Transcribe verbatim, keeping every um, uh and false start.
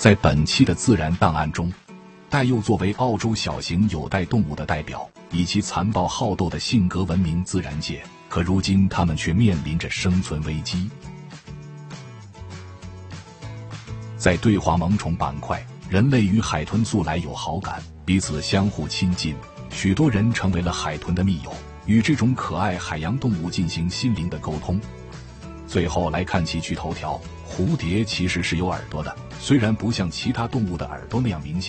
在本期的自然档案中，戴又作为澳洲小型有袋动物的代表，以其残暴好斗的性格闻名自然界，可如今它们却面临着生存危机。在对华萌宠板块，人类与海豚素来有好感，彼此相互亲近，许多人成为了海豚的密友，与这种可爱海洋动物进行心灵的沟通。最后来看其趣头条，蝴蝶其实是有耳朵的，虽然不像其他动物的耳朵那样明显。